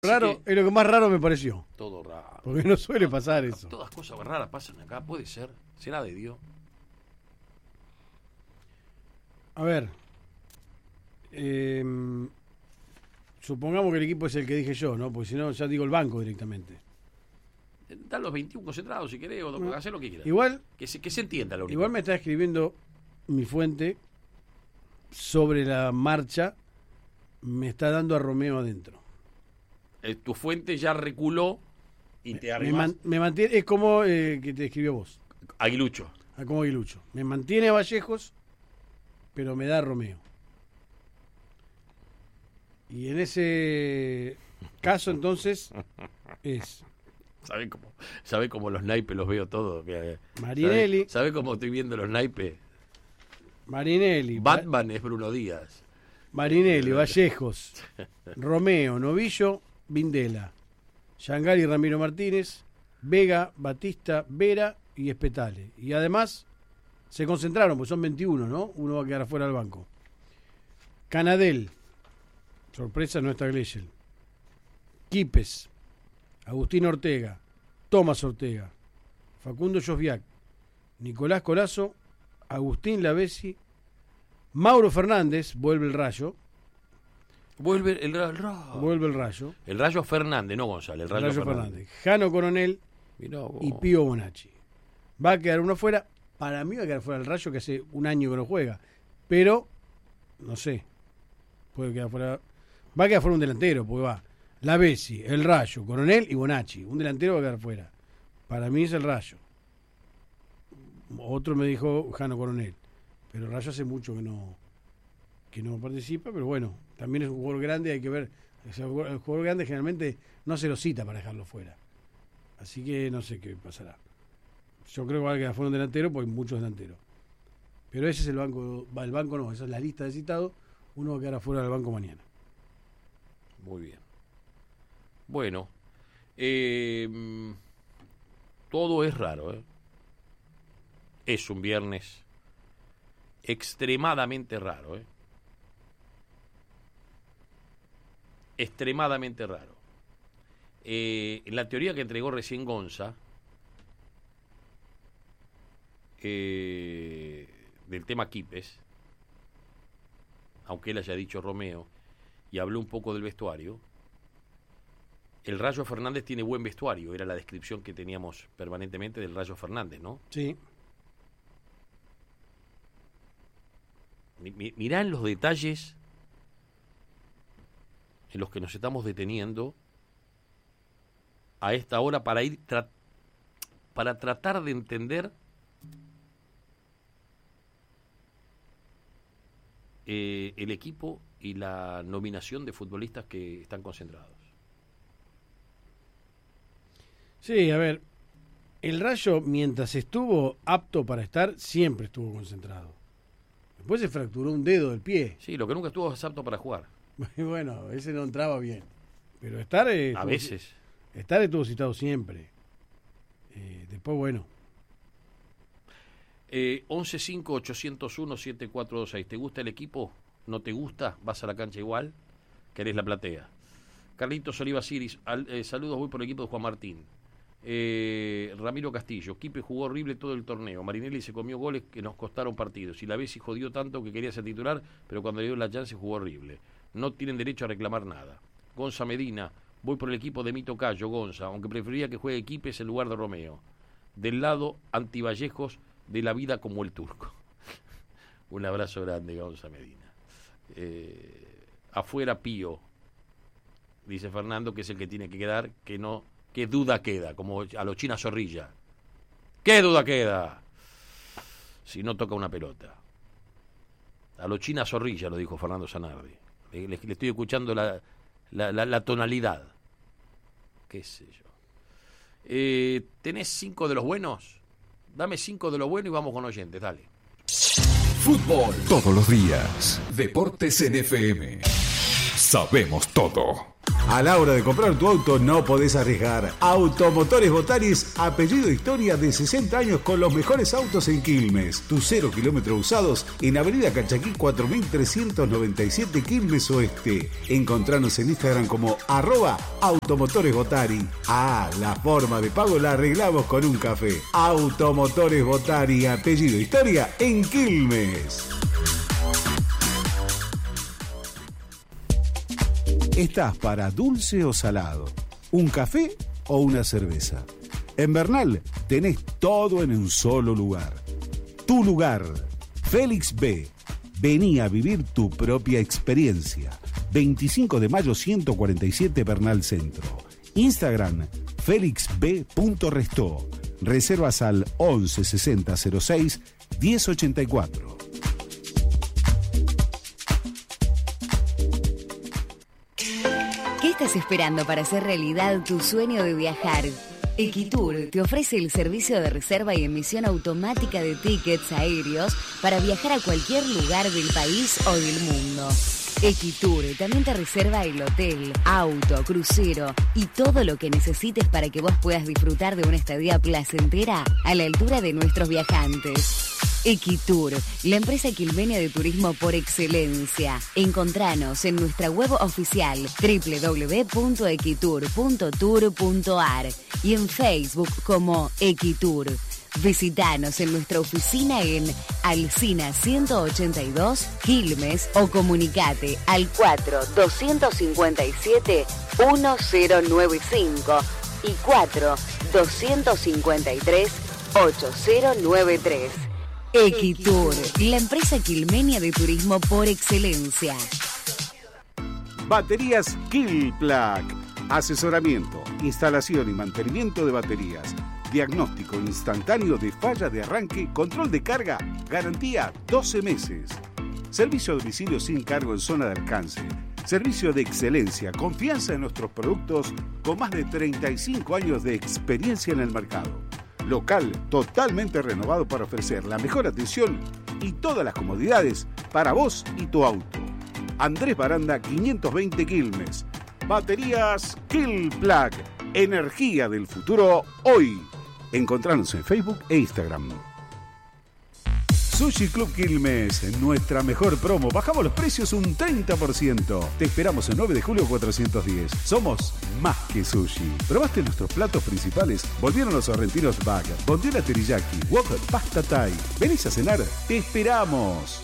Raro, es lo que más raro me pareció. Todo raro. Porque no suele pasar eso. Todas cosas raras pasan acá, puede ser. ¿Será de Dios? A ver. Supongamos que el equipo es el que dije yo, ¿no? Porque si no, ya digo el banco directamente. Dan los 21 concentrados si querés, o hacer lo que quieras. Igual, Que se entienda lo único. igual me está escribiendo mi fuente sobre la marcha. Me está dando a Romeo adentro. Tu fuente ya reculó y te arrimas. Me mantiene, es como que te escribió vos. Aguilucho. Como Aguilucho. Me mantiene a Vallejos, pero me da a Romeo. Y en ese caso, entonces, es... ¿Sabe cómo los naipes los veo todos? Marinelli. ¿Sabe cómo estoy viendo los naipes? Marinelli. Batman es Bruno Díaz. Marinelli, Vallejos, Romeo, Novillo, Vindela, Yangari, Ramiro Martínez, Vega, Batista, Vera y Espetale. Y además se concentraron, pues son 21, ¿no? Uno va a quedar afuera del banco. Canadel, sorpresa, no está Glechel. Quipes, Agustín Ortega, Tomás Ortega, Facundo Josviak, Nicolás Colazo, Agustín Lavesi, Mauro Fernández, vuelve el Rayo. Vuelve el Rayo. El Rayo Fernández, no González, el Rayo Fernández. Jano Coronel Mirá, y Pío Bonacci. Va a quedar uno fuera. Para mí va a quedar fuera el Rayo, que hace un año que no juega. Pero, no sé. Puede quedar fuera. Va a quedar fuera un delantero, porque va Lavesi, el Rayo, Coronel y Bonacci. Un delantero va a quedar fuera. Para mí es el Rayo. Otro me dijo Jano Coronel. Pero Rayo hace mucho que no participa, pero bueno, también es un jugador grande, hay que ver. El jugador grande generalmente no se lo cita para dejarlo fuera. Así que no sé qué pasará. Yo creo que va a quedar fuera un delantero, porque hay muchos delanteros. Pero ese es el banco, el banco no, esa es la lista de citados. Uno va a quedar afuera del banco mañana. Muy bien. Bueno, todo es raro, ¿eh? Es un viernes extremadamente raro, ¿eh? Extremadamente raro. En la teoría que entregó recién Gonza, del tema Quipes, aunque él haya dicho Romeo, y habló un poco del vestuario, el Rayo Fernández tiene buen vestuario, era la descripción que teníamos permanentemente del Rayo Fernández, ¿no? Sí. Mirá en los detalles en los que nos estamos deteniendo a esta hora para ir para tratar de entender el equipo y la nominación de futbolistas que están concentrados. Sí, a ver, el Rayo, mientras estuvo apto para estar, siempre estuvo concentrado. Después se fracturó un dedo del pie. Sí, lo que nunca estuvo es apto para jugar. Bueno, ese no entraba bien. Pero estar... a veces. Estar estuvo citado siempre. Después, bueno. 11-5-801-7426. ¿Te gusta el equipo? ¿No te gusta? ¿Vas a la cancha igual? ¿Querés la platea? Carlitos Oliva Siris, saludos, voy por el equipo de Juan Martín. Ramiro Castillo, Quipe jugó horrible todo el torneo. Marinelli se comió goles que nos costaron partidos. Y la Bessi jodió tanto que quería ser titular, pero cuando le dio la chance jugó horrible. No tienen derecho a reclamar nada. Gonza Medina, voy por el equipo de Mito Cayo, Gonza, aunque preferiría que juegue Quipes en lugar de Romeo. Del lado antivallejos de la vida como el turco. Un abrazo grande, Gonza Medina. Afuera Pío, dice Fernando, que es el que tiene que quedar, que no. ¿Qué duda queda? Como a los China Zorrilla. ¿Qué duda queda? Si no toca una pelota. A los China Zorrilla, lo dijo Fernando Zanardi. Le estoy escuchando la tonalidad. ¿Qué sé yo? ¿Tenés 5 de los buenos? Dame 5 de los buenos y vamos con oyentes, dale. Fútbol. Todos los días. Deportes en FM. Sabemos todo. A la hora de comprar tu auto no podés arriesgar. Automotores Botaris, apellido Historia, de 60 años con los mejores autos en Quilmes. Tus 0 kilómetros usados en Avenida Calchaquí 4397 Quilmes Oeste. Encontranos en Instagram como @Automotores Botari. La forma de pago la arreglamos con un café. Automotores Botari, apellido Historia en Quilmes. ¿Estás para dulce o salado? ¿Un café o una cerveza? En Bernal tenés todo en un solo lugar. Tu lugar, Félix B. Vení a vivir tu propia experiencia. 25 de mayo 147 Bernal Centro. Instagram, felixb.restó. Reservas al 11 60 06 1084. ¿Qué estás esperando para hacer realidad tu sueño de viajar? Equitour te ofrece el servicio de reserva y emisión automática de tickets aéreos para viajar a cualquier lugar del país o del mundo. Equitour también te reserva el hotel, auto, crucero y todo lo que necesites para que vos puedas disfrutar de una estadía placentera a la altura de nuestros viajantes. Equitour, la empresa quilmenia de turismo por excelencia. Encontranos en nuestra web oficial www.equitour.tour.ar y en Facebook como Equitour. Visítanos en nuestra oficina en Alsina 182, Quilmes, o comunicate al 4-257-1095 y 4-253-8093. Equitour, la empresa quilmenia de turismo por excelencia. Baterías Quilplac. Asesoramiento, instalación y mantenimiento de baterías. Diagnóstico instantáneo de falla de arranque, control de carga, garantía 12 meses. Servicio a domicilio sin cargo en zona de alcance. Servicio de excelencia, confianza en nuestros productos con más de 35 años de experiencia en el mercado. Local totalmente renovado para ofrecer la mejor atención y todas las comodidades para vos y tu auto. Andrés Baranda 520 Quilmes. Baterías Quilplac. Energía del futuro hoy. Encontranos en Facebook e Instagram. Sushi Club Quilmes, nuestra mejor promo. Bajamos los precios un 30%. Te esperamos en 9 de julio 410. Somos más que sushi. ¿Probaste nuestros platos principales? Volvieron los sorrentinos bag, bondiola teriyaki, wok, pasta thai. ¿Venís a cenar? ¡Te esperamos!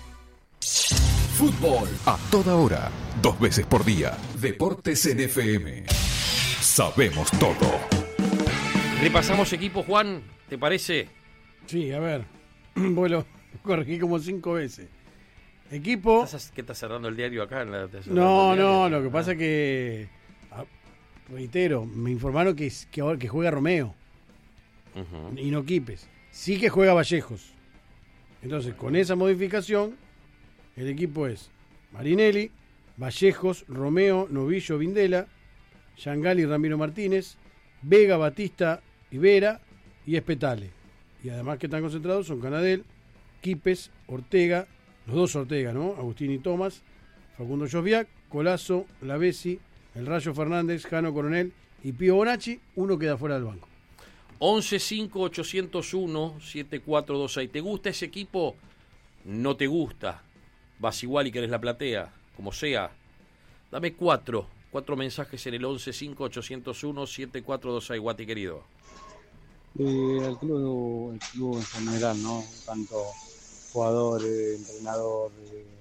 Fútbol a toda hora, 2 veces por día. Deportes en FM. Sabemos todo. Repasamos equipo, Juan, ¿te parece? Sí, a ver. Bueno, corregí como 5 veces. Equipo. ¿Qué estás cerrando el diario acá? No, lo que pasa es que, reitero, me informaron que juega Romeo y no Quipes. Sí que juega Vallejos. Entonces, con esa modificación, el equipo es Marinelli, Vallejos, Romeo, Novillo, Vindela, Yangali, Ramiro Martínez, Vega, Batista, Ibera y Espetale. Y además que están concentrados son Canadel, Quipes, Ortega, los dos Ortega, ¿no? Agustín y Tomás, Facundo Josviac, Colazo, Lavesi, El Rayo Fernández, Jano Coronel y Pío Bonacci. Uno queda fuera del banco. 11-5-801-7426. ¿Te gusta ese equipo? ¿No te gusta? ¿Vas igual y querés la platea? Como sea. Dame cuatro mensajes en el 11-5-801-7426, Guati querido. El club en general, ¿no? Tanto jugadores, entrenador,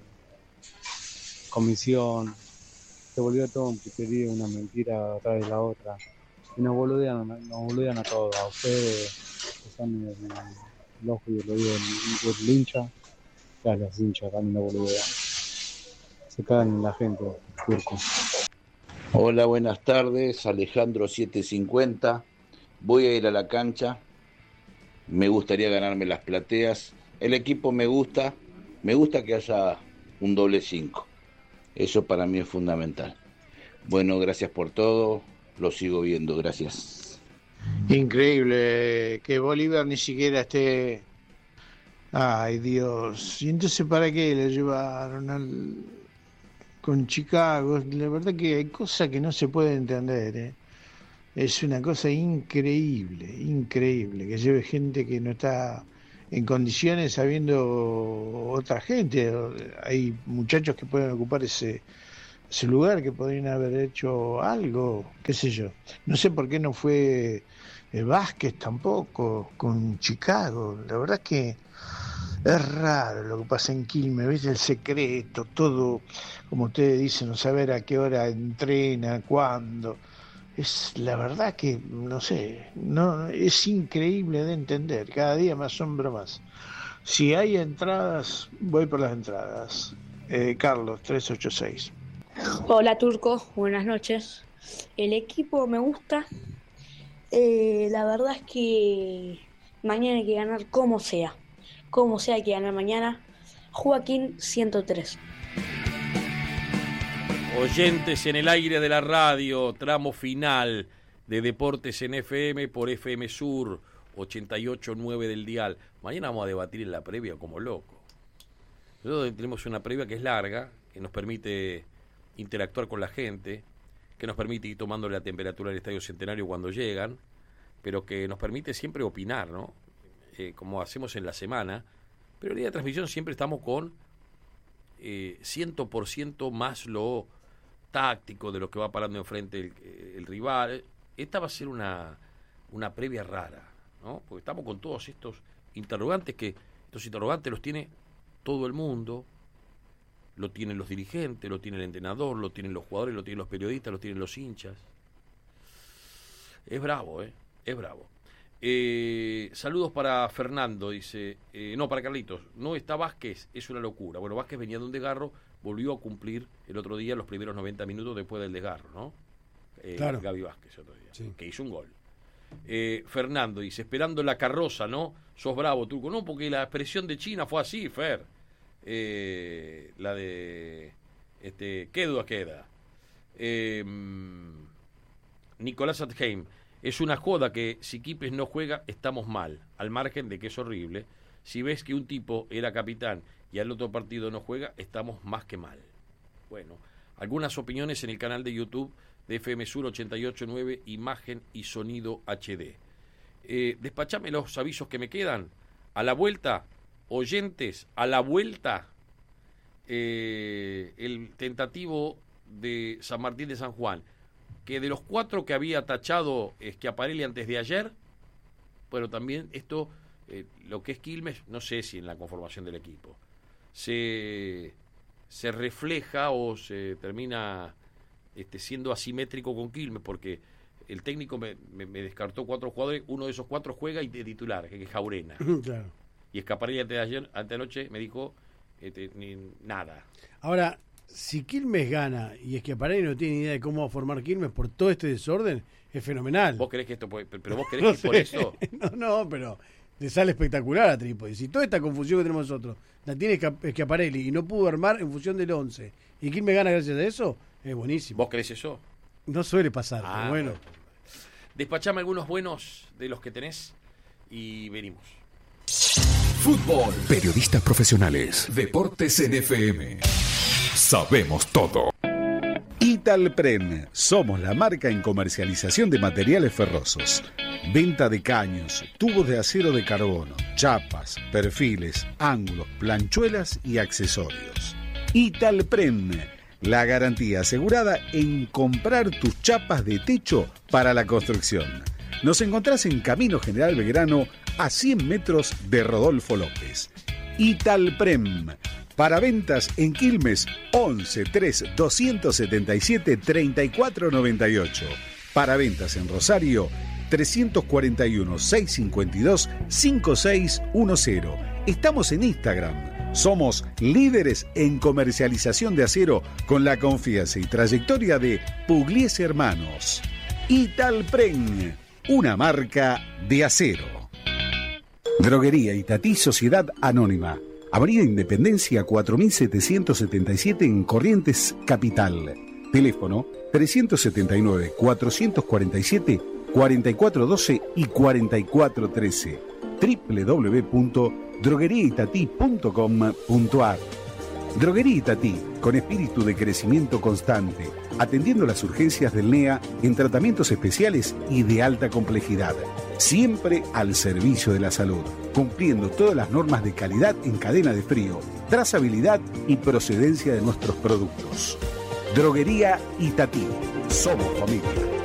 comisión, se volvió todo un puterío, una mentira atrás de la otra. Y nos boludean a todos, a ustedes, que son el ojo y el oído del hincha, y a los hinchas también nos boludean. Se cagan en la gente, turco. Hola, buenas tardes, Alejandro 750. Voy a ir a la cancha, me gustaría ganarme las plateas. El equipo me gusta que haya un doble 5. Eso para mí es fundamental. Bueno, gracias por todo, lo sigo viendo, gracias. Increíble que Bolívar ni siquiera esté. Ay, Dios. ¿Y entonces para qué le llevaron con Chicago, la verdad que hay cosas que no se pueden entender, ¿eh? Es una cosa increíble que lleve gente que no está en condiciones sabiendo otra gente. Hay muchachos que pueden ocupar ese lugar, que podrían haber hecho algo, qué sé yo. No sé por qué no fue Vázquez tampoco con Chicago. La verdad es que es raro lo que pasa en Quilmes, ¿ves? El secreto, todo, como ustedes dicen, no saber a qué hora entrena, cuándo. Es la verdad que, no sé, no es increíble de entender, cada día me asombro más. Si hay entradas, voy por las entradas. Carlos, 386. Hola Turco, buenas noches. El equipo me gusta. La verdad es que mañana hay que ganar como sea hay que ganar mañana. Joaquín 103. Oyentes en el aire de la radio, tramo final de Deportes en FM por FM Sur 88.9 del dial. Mañana vamos a debatir en la previa como loco. Nosotros tenemos una previa que es larga, que nos permite interactuar con la gente, que nos permite ir tomando la temperatura del Estadio Centenario cuando llegan, pero que nos permite siempre opinar, ¿no? Como hacemos en la semana, pero en el día de transmisión siempre estamos con 100% más lo táctico de lo que va parando enfrente el rival. Esta va a ser una previa rara, ¿no? Porque estamos con todos estos interrogantes, que estos interrogantes los tiene todo el mundo, lo tienen los dirigentes, lo tiene el entrenador, lo tienen los jugadores, lo tienen los periodistas, lo tienen los hinchas. Es bravo, es bravo. Saludos para Fernando, dice, no, para Carlitos, no está Vázquez, es una locura. Bueno, Vázquez venía de un desgarro, volvió a cumplir el otro día los primeros 90 minutos después del desgarro, ¿no? Claro. Gaby Vázquez otro día, sí, que hizo un gol. Fernando dice, esperando la carroza, ¿no? Sos bravo, Turco. No, porque la expresión de China fue así, Fer. La de ¿qué duda queda? Nicolás Atheim, es una joda que si Quipes no juega estamos mal, al margen de que es horrible. Si ves que un tipo era capitán y al otro partido no juega, estamos más que mal. Bueno, algunas opiniones en el canal de YouTube de FM Sur 88.9, imagen y sonido HD. Despachame los avisos que me quedan. A la vuelta, oyentes, a la vuelta, el tentativo de San Martín de San Juan, que de los 4 que había tachado Schiaparelli antes de ayer, bueno, también esto, lo que es Quilmes, no sé si en la conformación del equipo se refleja o se termina siendo asimétrico con Quilmes, porque el técnico me descartó 4 jugadores, uno de esos 4 juega y de titular, que es Jaurena. Claro. Y Schiaparelli anteanoche me dijo nada. Ahora, si Quilmes gana y Schiaparelli no tiene idea de cómo va a formar Quilmes por todo este desorden, es fenomenal. ¿Vos creés que esto pero vos creés que por eso? No, pero le sale espectacular a Trípodi. Si toda esta confusión que tenemos nosotros la tiene Schiaparelli y no pudo armar en función del 11 y Quilmes gana gracias a eso, es buenísimo. ¿Vos creés eso? No suele pasar, pero bueno. Despachame algunos buenos de los que tenés y venimos. Fútbol. Periodistas profesionales. Deportes en FM. Sabemos todo. Italpren. Somos la marca en comercialización de materiales ferrosos. Venta de caños, tubos de acero de carbono, chapas, perfiles, ángulos, planchuelas y accesorios. Italpren. La garantía asegurada en comprar tus chapas de techo para la construcción. Nos encontrás en Camino General Belgrano, a 100 metros de Rodolfo López. Italprem. Para ventas en Quilmes, 11 3 277 3498. Para ventas en Rosario, 341 652 5610. Estamos en Instagram. Somos líderes en comercialización de acero con la confianza y trayectoria de Pugliese Hermanos. Italprem, una marca de acero. Droguería Itatí Sociedad Anónima. Avenida Independencia 4777 en Corrientes Capital. Teléfono 379-447-4412 y 4413. www.drogueriaitatí.com.ar. Droguería Itatí, con espíritu de crecimiento constante, atendiendo las urgencias del NEA en tratamientos especiales y de alta complejidad. Siempre al servicio de la salud, cumpliendo todas las normas de calidad en cadena de frío, trazabilidad y procedencia de nuestros productos. Droguería Itatí. Somos familia.